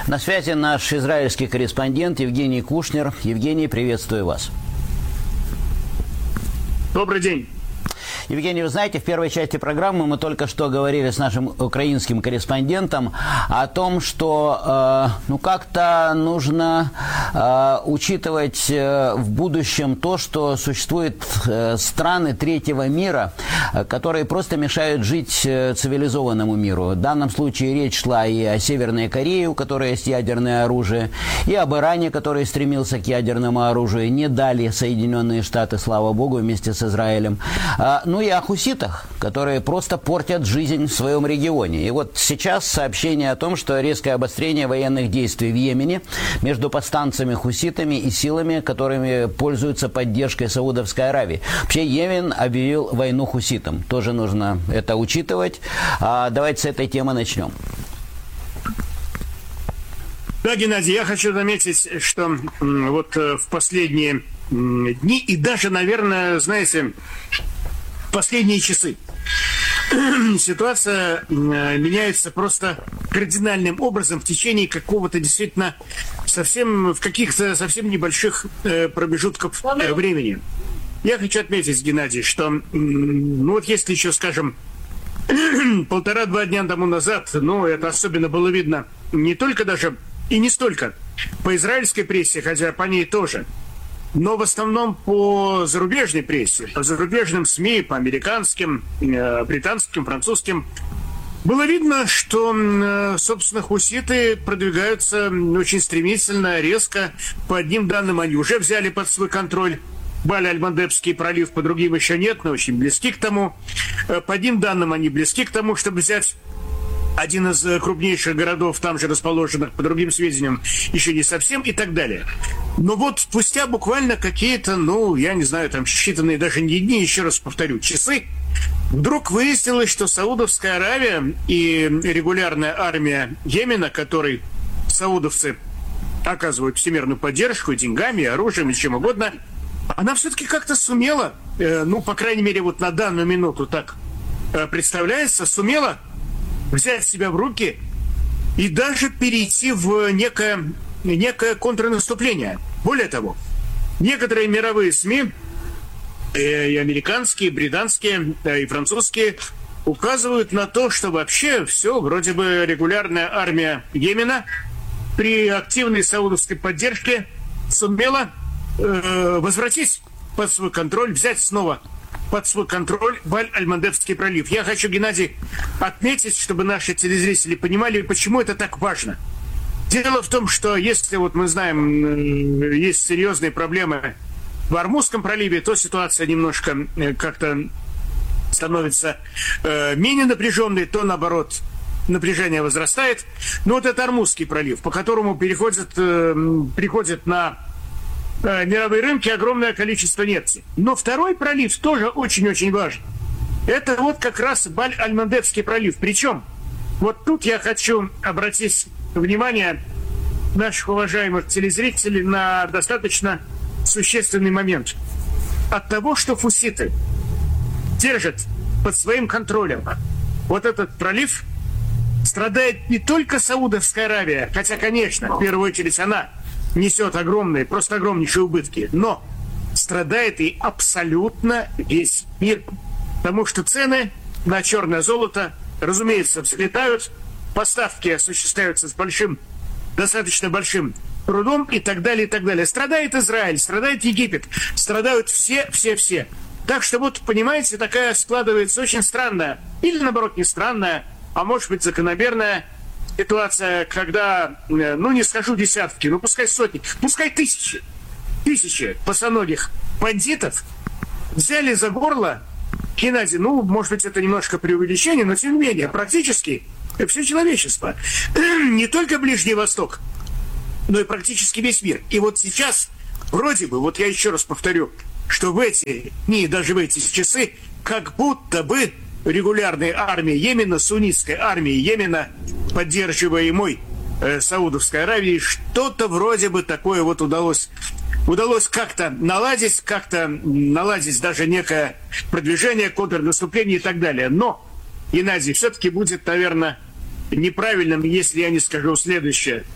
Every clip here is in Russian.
На связи наш израильский корреспондент Евгений Кушнер. Евгений, приветствую вас. Добрый день. Евгений, вы знаете, в первой части программы мы только что говорили с нашим украинским корреспондентом о том, что как-то нужно учитывать в будущем то, что существуют страны третьего мира, которые просто мешают жить цивилизованному миру. В данном случае речь шла и о Северной Корее, у которой есть ядерное оружие, и об Иране, который стремился к ядерному оружию. Не дали Соединенные Штаты, слава богу, вместе с Израилем. Ну и о хуситах, которые просто портят жизнь в своем регионе. И вот сейчас сообщение о том, что резкое обострение военных действий в Йемене между повстанцами-хуситами и силами, которыми пользуются поддержкой Саудовской Аравии. Вообще Йемен объявил войну хуситам. Тоже нужно это учитывать. Давайте с этой темы начнем. Да, Геннадий, я хочу заметить, что вот в последние дни и даже, наверное, знаете, последние часы ситуация меняется просто кардинальным образом в течение какого-то действительно в каких-то совсем небольших промежутков времени. Я хочу отметить, Геннадий, что вот если еще, скажем, 1,5-2 дня тому назад, это особенно было видно не только даже и не столько по израильской прессе, хотя по ней тоже, но в основном по зарубежной прессе, по зарубежным СМИ, по американским, британским, французским, было видно, что, собственно, хуситы продвигаются очень стремительно, резко. По одним данным, они уже взяли под свой контроль Баб-эль-Мандебский пролив, по другим еще нет, но очень близки к тому. По одним данным, они близки к тому, чтобы взять один из крупнейших городов, там же расположенных, по другим сведениям, еще не совсем, и так далее. Но вот спустя буквально какие-то, я не знаю, там считанные даже не дни, еще раз повторю, часы, вдруг выяснилось, что Саудовская Аравия и регулярная армия Йемена, которой саудовцы оказывают всемирную поддержку деньгами, оружием и чем угодно, она все-таки как-то сумела, по крайней мере, вот на данную минуту так представляется, сумела взять себя в руки и даже перейти в некое контрнаступление. Более того, некоторые мировые СМИ, и американские, и британские, и французские, указывают на то, что вообще все, вроде бы регулярная армия Йемена при активной саудовской поддержке сумела возвратить под свой контроль, взять снова под свой контроль Баб-эль-Мандебский пролив. Я хочу, Геннадий, отметить, чтобы наши телезрители понимали, почему это так важно. Дело в том, что если вот мы знаем, есть серьезные проблемы в Ормузском проливе, то ситуация немножко как-то становится менее напряженной, то наоборот напряжение возрастает. Но вот это Ормузский пролив, по которому приходит на мировые рынки огромное количество нефти. Но второй пролив тоже очень-очень важен. Это вот как раз Баб-эль-Мандебский пролив. Причем вот тут я хочу обратить внимание наших уважаемых телезрителей на достаточно существенный момент. От того, что хуситы держат под своим контролем вот этот пролив, страдает не только Саудовская Аравия, хотя, конечно, в первую очередь она несет просто огромнейшие убытки, но страдает и абсолютно весь мир, потому что цены на черное золото, разумеется, взлетают, поставки осуществляются с достаточно большим трудом и так далее, и так далее. Страдает Израиль, страдает Египет, страдают все. Так что вот, понимаете, такая складывается очень странная, или наоборот не странная, а может быть закономерная ситуация, когда, не скажу десятки, пускай сотни, пускай тысячи босоногих бандитов взяли за горло, Геннадий, может быть, это немножко преувеличение, но тем не менее, практически все человечество, не только Ближний Восток, но и практически весь мир. И вот сейчас, вроде бы, вот я еще раз повторю, что в эти дни, даже в эти часы, как будто бы регулярной армии Йемена, суннитской армии Йемена, поддерживаемой Саудовской Аравией, что-то вроде бы такое вот удалось как-то наладить даже некое продвижение, контрнаступление и так далее. Но, Геннадий, все-таки будет, наверное, неправильным, если я не скажу следующее.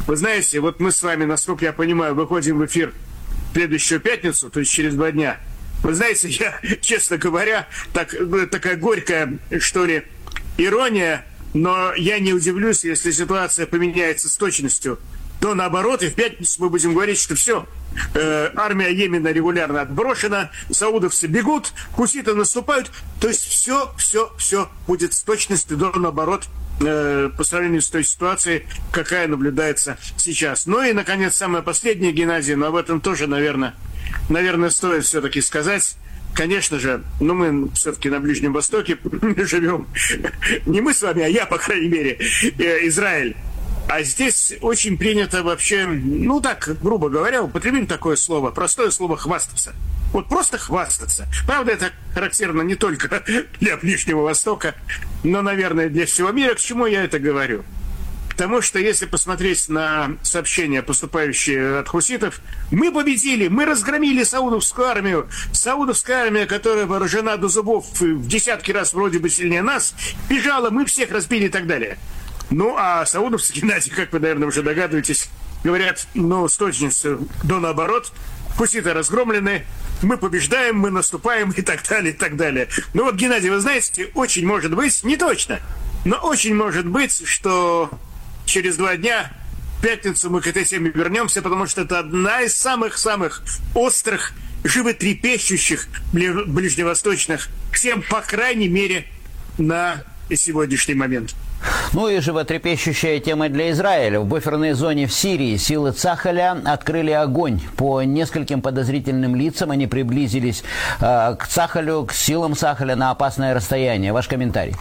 Вы знаете, вот мы с вами, насколько я понимаю, выходим в эфир в следующую пятницу, то есть через 2 дня. Вы знаете, я, честно говоря, такая горькая, что ли, ирония, но я не удивлюсь, если ситуация поменяется с точностью, то наоборот, и в пятницу мы будем говорить, что все, армия Йемена регулярно отброшена, саудовцы бегут, хуситы наступают, то есть все будет с точностью до наоборот, по сравнению с той ситуацией, какая наблюдается сейчас. Ну и, наконец, самое последнее, Геннадий, но об этом тоже, наверное, стоит все-таки сказать. Конечно же, мы все-таки на Ближнем Востоке живем. Не мы с вами, а я, по крайней мере, Израиль. А здесь очень принято вообще, так, грубо говоря, употребим такое слово, простое слово «хвастаться». Вот просто хвастаться. Правда, это характерно не только для Ближнего Востока, но, наверное, для всего мира. К чему я это говорю? Потому что, если посмотреть на сообщения, поступающие от хуситов, мы победили, мы разгромили саудовскую армию. Саудовская армия, которая вооружена до зубов в десятки раз вроде бы сильнее нас, бежала, мы всех разбили и так далее. А саудовцы, Геннадий, как вы, наверное, уже догадываетесь, говорят, с точностью до наоборот. Хуситы разгромлены, мы побеждаем, мы наступаем и так далее, и так далее. Геннадий, вы знаете, очень может быть, не точно, но очень может быть, что через 2 дня, в пятницу, мы к этой теме вернемся, потому что это одна из самых-самых острых, животрепещущих ближневосточных тем, по крайней мере, на сегодняшний момент. И животрепещущая тема для Израиля. В буферной зоне в Сирии силы Цахаля открыли огонь по нескольким подозрительным лицам. Они приблизились к Цахалю, к силам Цахаля на опасное расстояние. Ваш комментарий.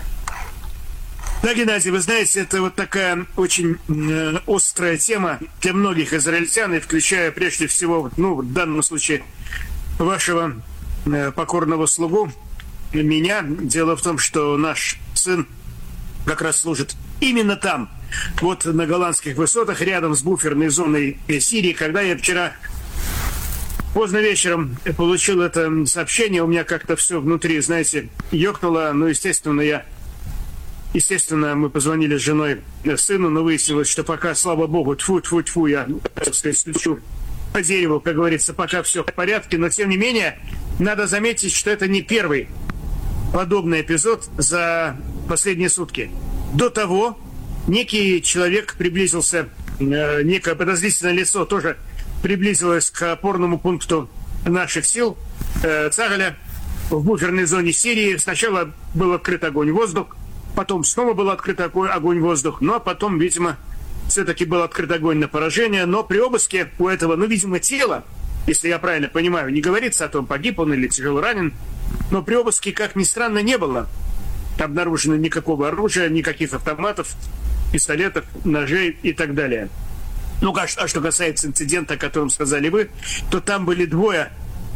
Да, Геннадий, вы знаете, это вот такая очень острая тема для многих израильтян, и включая прежде всего, в данном случае, вашего покорного слугу, меня. Дело в том, что наш сын как раз служит именно там, на голландских высотах, рядом с буферной зоной Сирии. Когда я вчера поздно вечером получил это сообщение, у меня как-то все внутри, знаете, ёкнуло. Естественно, мы позвонили с женой сыну, но выяснилось, что пока, слава богу, тьфу-тьфу-тьфу, я, так сказать, стучу по дереву, как говорится, пока все в порядке. Но, тем не менее, надо заметить, что это не первый подобный эпизод за последние сутки. До того некий человек приблизился, некое подозрительное лицо тоже приблизилось к опорному пункту наших сил Цахаля в буферной зоне Сирии. Сначала был открыт огонь в воздух, потом снова был открыт огонь в воздух, а потом, видимо, все-таки был открыт огонь на поражение. Но при обыске у этого, видимо, тела, если я правильно понимаю, не говорится о том, погиб он или тяжело ранен, но при обыске, как ни странно, не было обнаружено никакого оружия, никаких автоматов, пистолетов, ножей и так далее. А что касается инцидента, о котором сказали вы, то там были двое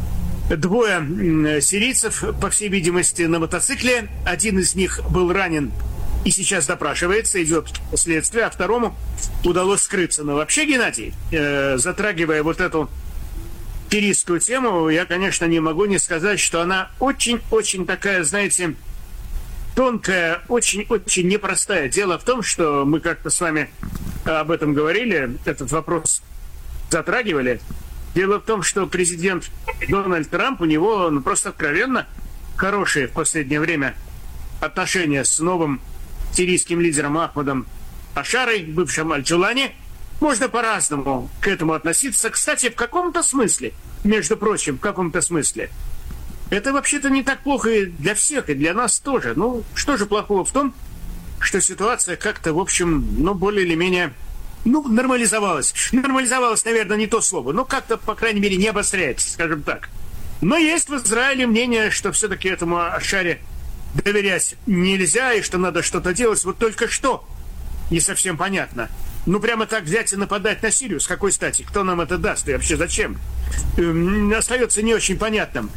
сирийцев, по всей видимости, на мотоцикле. Один из них был ранен и сейчас допрашивается, идет следствие, а второму удалось скрыться. Но вообще, Геннадий, затрагивая вот эту сирийскую тему, я, конечно, не могу не сказать, что она очень-очень такая, знаете, тонкая, очень-очень непростая. Дело в том, что мы как-то с вами об этом говорили, этот вопрос затрагивали. Дело в том, что президент Дональд Трамп, у него просто откровенно хорошие в последнее время отношения с новым сирийским лидером Ахмадом Ашарой, бывшим Аль-Джулани. Можно по-разному к этому относиться. Кстати, в каком-то смысле, между прочим, в каком-то смысле, это вообще-то не так плохо и для всех, и для нас тоже. Что же плохого в том, что ситуация как-то, в общем, более или менее, нормализовалась. Нормализовалась, наверное, не то слово, но как-то, по крайней мере, не обостряется, скажем так. Но есть в Израиле мнение, что все-таки этому Ашаре доверять нельзя, и что надо что-то делать. Вот только что не совсем понятно. Прямо так взять и нападать на Сирию, с какой стати? Кто нам это даст и вообще зачем? Остается не очень понятным.